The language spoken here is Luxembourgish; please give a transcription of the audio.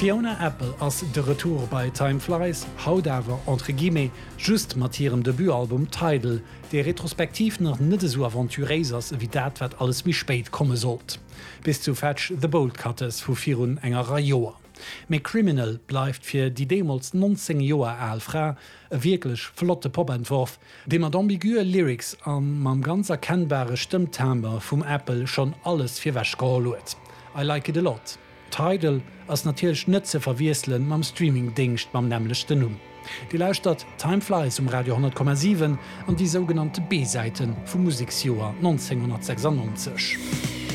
Fiona Apple ass de Retour bei Time Flies, hautdawer entre guillemets just mat ihrem Debütalbum Tidal, de retrospektiv noch net so aventuréisers wie dat wat alles wie spéit komme sollt. Bis zu Fetch the Bolt Cutters vu virun enger Joer. Me Criminal bleifft fir die Demos 19 Joer Alfra e wirklich flotte Popentwurf, dem mat ambiguë Lyrics an mam ganz erkennbare Stimmtimbre vum Apple schon alles fir wäch geholet. I like it a lot. Tidal ass natierch Nëtze verwieselen mam Streaming-Dingcht mam nämlichlechte Numm. Die Lausstadt Time Flies Radio 10,7 an die sogenannte B-Seiten vum Musiksjoer 1996.